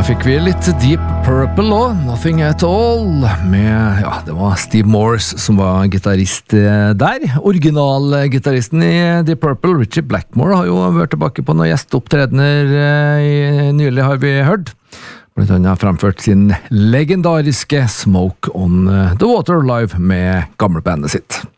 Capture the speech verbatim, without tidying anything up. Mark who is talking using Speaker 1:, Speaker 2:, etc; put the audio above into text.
Speaker 1: fikk vi litt Deep Purple og Nothing at All med, ja, det var Steve Morse som var gitarist der. Originalgitaristen i Deep Purple, Richie Blackmore, har jo vært tilbake på noen gjesteopptredener nylig, har vi hørt. Blant annet har fremført sin legendariske Smoke on the Water live med gamle bandet sitt.